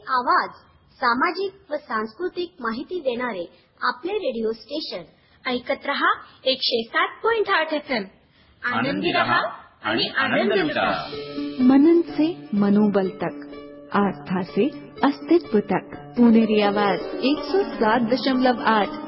आवाज, सामाजिक व सांस्कृतिक माहिती देणारे आपले रेडिओ स्टेशन. ऐकत रहा 107.8 FM. आनंदी रहा आणि आनंद लुटा. मनन से मनोबल तक, आस्था से अस्तित्व तक. पुणेरी आवाज 107.8